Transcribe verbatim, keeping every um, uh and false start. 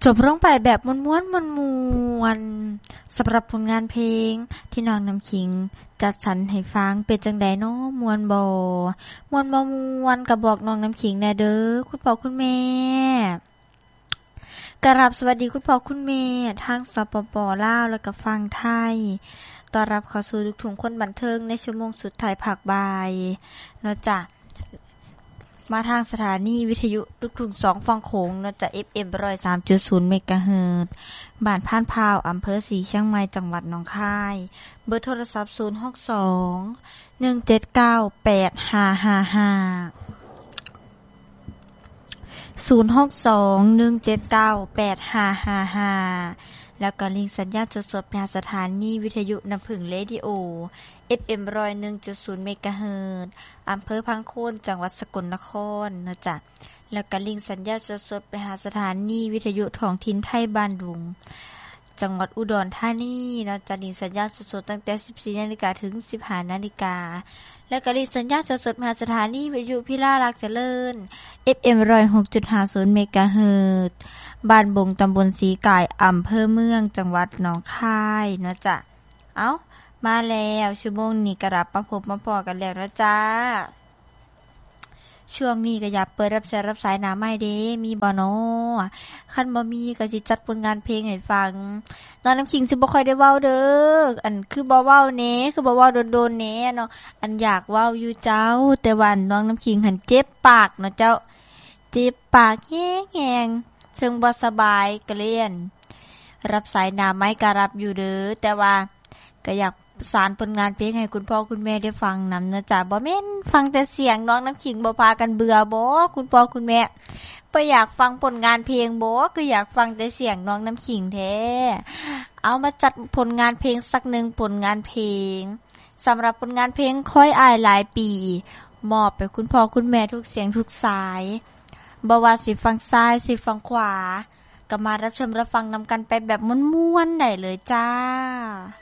จบลงไปแบบม้วนๆมวนๆสำหรับผลงานเพลงที่น้องน้ำขิงจัดสรรให้ฟังเป็นจังได๋น้อม่วนบ่ม่วนบ่ม่วนก็บอกน้องน้ำขิงแหน่เด้อคุณพ่อคุณแม่กราบสวัสดีคุณพ่อคุณแม่ทางสปป.ลาวแล้วก็ฝั่งไทยต้อนรับเข้าสู่ลูกทุ่งคนบันเทิงในชั่วโมงสุดท้ายภาคบ่ายเนาะจ้ะมาทางสถานีวิทยุลูกทุ่งสองฝั่งโขงเนาะจ้ะ เอฟ เอ็ม หนึ่งร้อยสามจุดศูนย์ เมกะเฮิรตซ์บ้านพานพร้าวอำเภอศรีเชียงใหม่จังหวัดหนองคายเบอร์โทรศัพท์ศูนย์ หก สอง หนึ่ง เจ็ด เก้า แปด ห้า ห้า ห้า ศูนย์ หก สอง หนึ่ง เจ็ด เก้า แปด ห้า ห้า ห้า แล้วก็ลิงก์สัญญาณสดๆไปหาสถานีวิทยุน้ำผึ้งเรดิโอ เอฟ เอ็ม หนึ่งศูนย์ หนึ่งจุดศูนย์ เมกะเฮิรตซ์อำเภอพังโคนจังหวัดสกลนครนะจ๊ะแล้วก็ลิงก์สัญญาณสดๆไปหาสถานีวิทยุท้องถิ่นไทยบ้านดุงจังหวัดอุดรธานีนะจ๊ะลิงก์สัญญาณสดๆตั้งแต่ สิบสี่ นาฬิกาถึง สิบห้า นาฬิกาแล้วก็ลิงก์สัญญาณสดๆไปหาสถานีวิทยุพิรารักษ์เจริญ เอฟ เอ็ม หนึ่งศูนย์หกจุดห้าศูนย์ เมกะเฮิรตซ์บ้านบงตำบลศรีก่ายอำเภอเมืองจังหวัดหนองคายนะจ๊ะเอ้ามาแล้วชั่วโมงนี้กลับมาพบมาพอกันแล้วนะจ๊ะช่วงนี้ก็อย่าเปิดรับสายรับสายหน้าใหม่เด้มีบ่น้อคันบ่มีก็สิจัดผลงานเพลงให้ฟังน้องน้ำขิงสิบ่ค่อยได้เว้าเด้ออันคือบ่เว้าแหน่คือบ่เว้าโดนๆแหน่เนาะอันอยากเว้าอยู่เจ้าแต่ว่าน้องน้ำขิงหันเจ็บปากเนาะเจ้าเจ็บปากแฮงๆถึงบ่สบายก็เล่นรับสายหน้าไม้ก็รับอยู่เด้อแต่ว่าก็อยากสารผลงานเพลงให้คุณพ่อคุณแม่ได้ฟังนำนะจ๊ะบ่แม่นฟังแต่เสียงน้องน้ำขิงบ่พากันเบื่อบ่คุณพ่อคุณแม่บ่อยากฟังผลงานเพลงบ่คืออยากฟังแต่เสียงน้องน้ำขิงแท้เอามาจัดผลงานเพลงสักหนึ่งผลงานเพลงสำหรับผลงานเพลงค่อยอายหลายปีมอบไปคุณพ่อคุณแม่ทุกเสียงทุกสายบ่ว่าสิฟังซ้ายสิฟังขวาก็มารับชมรับฟังนำกันไปแบบม่วนๆได้เลยจ้า